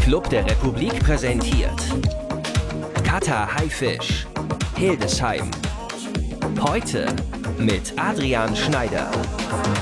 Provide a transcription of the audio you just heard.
Club der Republik präsentiert Kata Haifisch, Hildesheim. Heute mit Adrian Schneider.